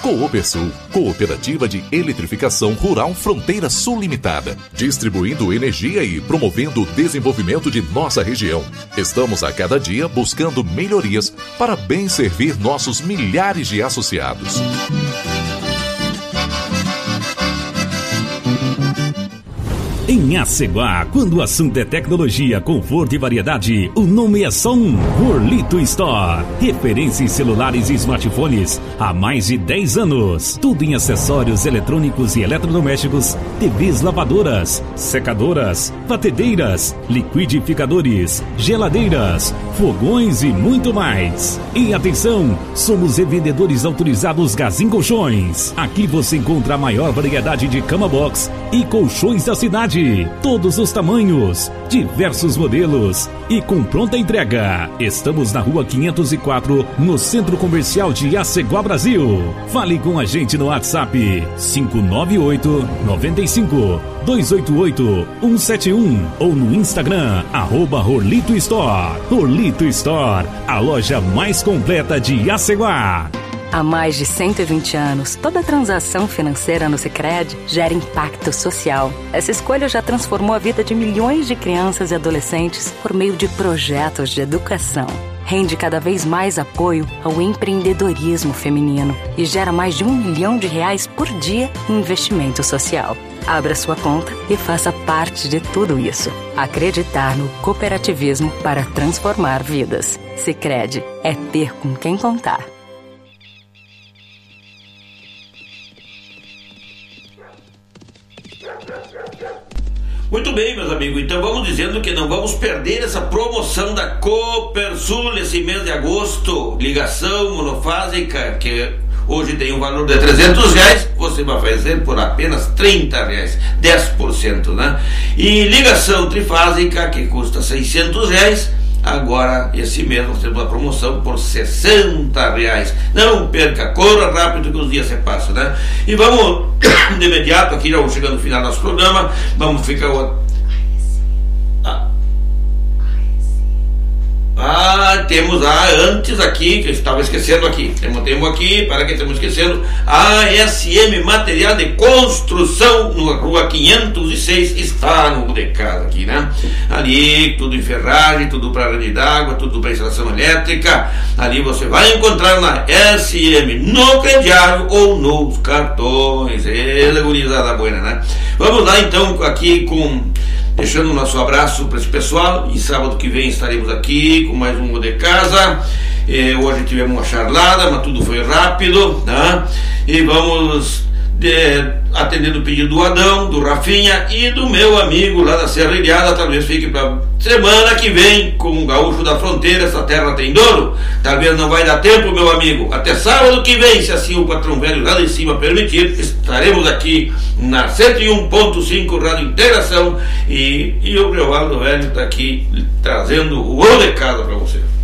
Coopersul, Cooperativa de Eletrificação Rural Fronteira Sul Limitada, distribuindo energia e promovendo o desenvolvimento de nossa região. Estamos a cada dia buscando melhorias para bem servir nossos milhares de associados. Em Aceguá, quando o assunto é tecnologia, conforto e variedade, o nome é só um: Orlito Store. Referência em celulares e smartphones há mais de 10 anos. Tudo em acessórios eletrônicos e eletrodomésticos, TVs lavadoras, secadoras, batedeiras, liquidificadores, geladeiras, fogões e muito mais. E atenção, somos revendedores autorizados Gazin Colchões. Aqui você encontra a maior variedade de cama box e colchões da cidade. Todos os tamanhos, diversos modelos e com pronta entrega. Estamos na rua 504, no Centro Comercial de Aceguá, Brasil. Fale com a gente no WhatsApp 598-95-288-171 ou no Instagram, @Orlito Store. Orlito Store, a loja mais completa de Aceguá. Há mais de 120 anos, toda transação financeira no Sicredi gera impacto social. Essa escolha já transformou a vida de milhões de crianças e adolescentes por meio de projetos de educação. Rende cada vez mais apoio ao empreendedorismo feminino e gera mais de R$1 milhão por dia em investimento social. Abra sua conta e faça parte de tudo isso. Acreditar no cooperativismo para transformar vidas. Sicredi é ter com quem contar. Muito bem, meus amigos, então vamos dizendo que não vamos perder essa promoção da Coopersul esse mês de agosto. Ligação monofásica, que hoje tem um valor de R$300, você vai fazer por apenas R$30, 10%, né? E ligação trifásica, que custa R$600, agora esse mês nós temos uma promoção por R$60. Não perca, corra rápido que os dias se passam, né? E vamos de imediato, aqui já vamos chegando no final do nosso programa, vamos ficar temos antes aqui, que eu estava esquecendo aqui, temos aqui, para que estamos esquecendo, a SM Material de Construção, na rua 506, está no de casa aqui, né? Ali, tudo em ferragem, tudo para rede d'água, tudo para instalação elétrica. Ali você vai encontrar na SM, no crediário ou nos cartões. Gurizada boa, né? Vamos lá então, aqui deixando o nosso abraço para esse pessoal. E sábado que vem estaremos aqui com mais um de casa. Hoje tivemos uma charlada, mas tudo foi rápido, né? E vamos atendendo o pedido do Adão, do Rafinha e do meu amigo lá da Serra Ilhada. Talvez fique para semana que vem com o Gaúcho da Fronteira. Essa terra tem dono. Talvez não vai dar tempo, meu amigo. Até sábado que vem, se assim o patrão velho lá de cima permitir, estaremos aqui na 101.5 Rádio Integração. E o Brevaldo Velho está aqui trazendo o de casa para você.